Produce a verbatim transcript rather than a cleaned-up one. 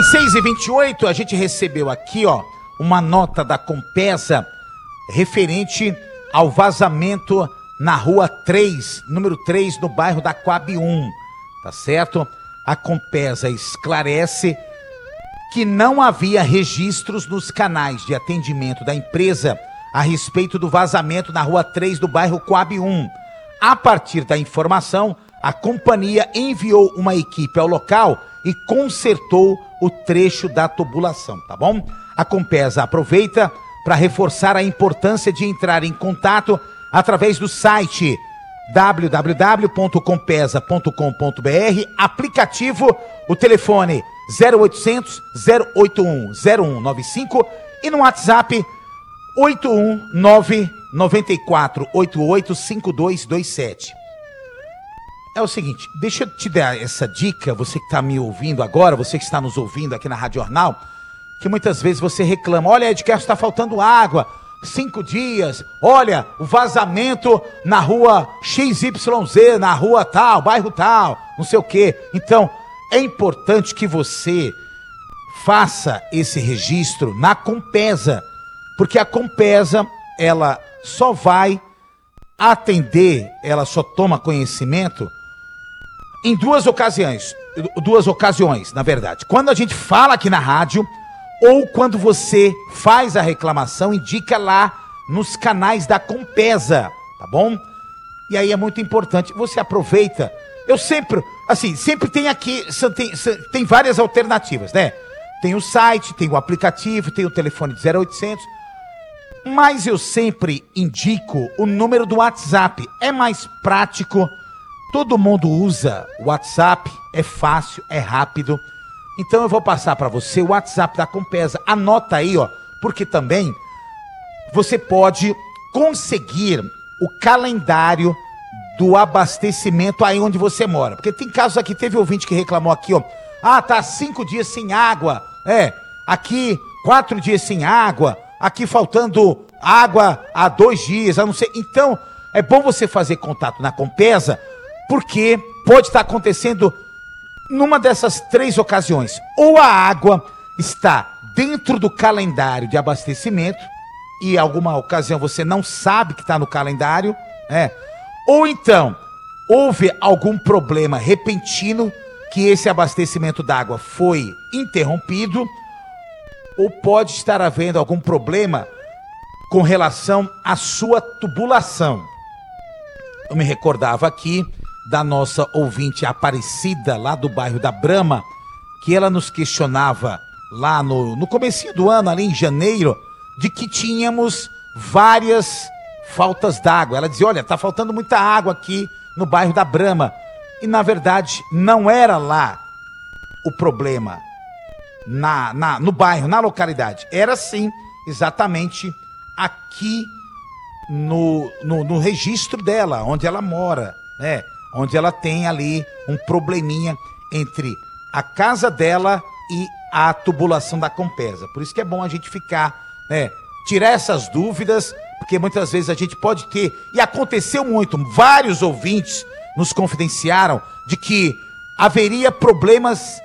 seis e vinte e oito, a gente recebeu aqui, ó, uma nota da Compesa referente ao vazamento na rua três, número três, no bairro da Coab um, tá certo? A Compesa esclarece que não havia registros nos canais de atendimento da empresa a respeito do vazamento na rua três do bairro Coab um. A partir da informação, a companhia enviou uma equipe ao local e consertou o trecho da tubulação, tá bom? A Compesa aproveita para reforçar a importância de entrar em contato através do site w w w ponto compesa ponto com ponto b r, aplicativo, o telefone zero oitocentos, zero oito um, zero um nove cinco e no WhatsApp oito um nove, nove quatro oito oito, cinco dois dois sete. É o seguinte, deixa eu te dar essa dica, você que está me ouvindo agora, você que está nos ouvindo aqui na Rádio Jornal, que muitas vezes você reclama, olha, Edgar, está faltando água, cinco dias, olha, o vazamento na rua X Y Z, na rua tal, bairro tal, não sei o quê. Então, é importante que você faça esse registro na Compesa, porque a Compesa, ela só vai atender, ela só toma conhecimento em duas ocasiões, duas ocasiões, na verdade. Quando a gente fala aqui na rádio, ou quando você faz a reclamação, indica lá nos canais da Compesa, tá bom? E aí é muito importante, você aproveita. Eu sempre, assim, sempre tem aqui, tem, tem várias alternativas, né? Tem o site, tem o aplicativo, tem o telefone de zero oitocentos, mas eu sempre indico o número do WhatsApp, é mais prático, todo mundo usa o WhatsApp, é fácil, é rápido. Então eu vou passar para você o WhatsApp da Compesa, anota aí, ó, porque também você pode conseguir o calendário do abastecimento aí onde você mora. Porque tem casos aqui, teve ouvinte que reclamou aqui, ó, ah, tá cinco dias sem água, é, aqui quatro dias sem água, aqui faltando água há dois dias, a não ser. Então, é bom você fazer contato na Compesa, porque pode estar acontecendo numa dessas três ocasiões. Ou a água está dentro do calendário de abastecimento, e em alguma ocasião você não sabe que está no calendário, né? Ou então, houve algum problema repentino, que esse abastecimento d'água foi interrompido, ou pode estar havendo algum problema com relação à sua tubulação. Eu me recordava aqui da nossa ouvinte Aparecida, lá do bairro da Brama, que ela nos questionava lá no, no comecinho do ano, ali em janeiro, de que tínhamos várias faltas d'água. Ela dizia, olha, tá faltando muita água aqui no bairro da Brama. E na verdade não era lá o problema, na, na, no bairro, na localidade. Era sim, exatamente aqui no, no, no registro dela, onde ela mora, né? Onde ela tem ali um probleminha entre a casa dela e a tubulação da Compesa. Por isso que é bom a gente ficar, né, tirar essas dúvidas, porque muitas vezes a gente pode ter, e aconteceu muito, vários ouvintes nos confidenciaram de que haveria problemas